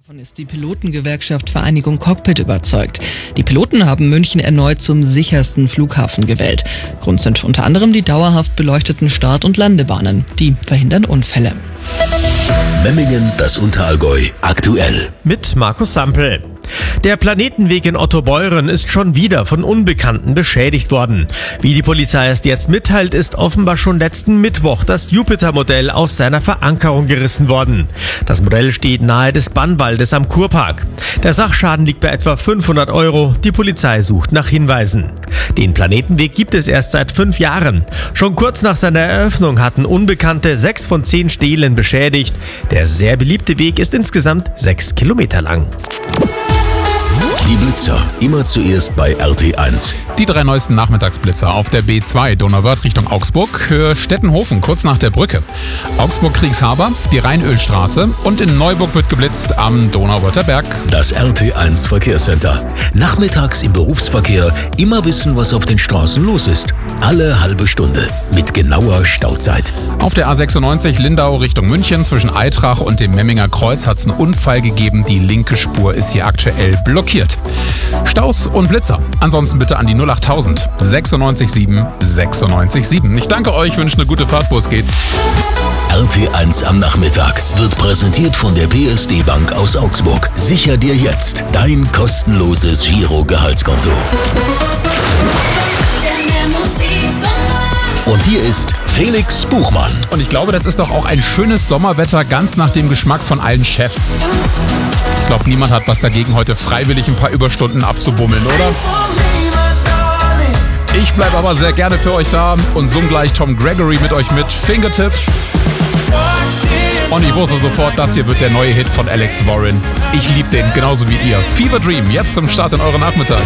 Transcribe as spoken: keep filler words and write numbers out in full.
Davon ist die Pilotengewerkschaft Vereinigung Cockpit überzeugt. Die Piloten haben München erneut zum sichersten Flughafen gewählt. Grund sind unter anderem die dauerhaft beleuchteten Start- und Landebahnen. Die verhindern Unfälle. Memmingen, das Unterallgäu, aktuell. Mit Markus Sampel. Der Planetenweg in Ottobeuren ist schon wieder von Unbekannten beschädigt worden. Wie die Polizei erst jetzt mitteilt, ist offenbar schon letzten Mittwoch das Jupiter-Modell aus seiner Verankerung gerissen worden. Das Modell steht nahe des Bannwaldes am Kurpark. Der Sachschaden liegt bei etwa fünfhundert Euro. Die Polizei sucht nach Hinweisen. Den Planetenweg gibt es erst seit fünf Jahren. Schon kurz nach seiner Eröffnung hatten Unbekannte sechs von zehn Stelen beschädigt. Der sehr beliebte Weg ist insgesamt sechs Kilometer lang. Die Blitzer, immer zuerst bei R T eins. Die drei neuesten Nachmittagsblitzer auf der B zwei Donauwörth Richtung Augsburg, Stettenhofen kurz nach der Brücke, Augsburg-Kriegshaber, die Rheinölstraße und in Neuburg wird geblitzt am Donauwörther Berg. Das R T eins Verkehrscenter. Nachmittags im Berufsverkehr immer wissen, was auf den Straßen los ist. Alle halbe Stunde mit genauer Stauzeit. Auf der A sechsundneunzig Lindau Richtung München zwischen Eitrach und dem Memminger Kreuz hat es einen Unfall gegeben. Die linke Spur ist hier aktuell blockiert. Staus und Blitzer. Ansonsten bitte an die null achttausend sechsundneunzig sieben sechsundneunzig sieben. Ich danke euch, wünsche eine gute Fahrt, wo es geht. R T eins am Nachmittag wird präsentiert von der P S D Bank aus Augsburg. Sicher dir jetzt dein kostenloses Giro-Gehaltskonto. Und hier ist Felix Buchmann. Und ich glaube, das ist doch auch ein schönes Sommerwetter, ganz nach dem Geschmack von allen Chefs. Ich glaube, niemand hat was dagegen, heute freiwillig ein paar Überstunden abzubummeln, oder? Ich bleibe aber sehr gerne für euch da und summ gleich Tom Gregory mit euch mit. Fingertips. Und ich wusste sofort, das hier wird der neue Hit von Alex Warren. Ich liebe den genauso wie ihr. Fever Dream, jetzt zum Start in euren Nachmittag.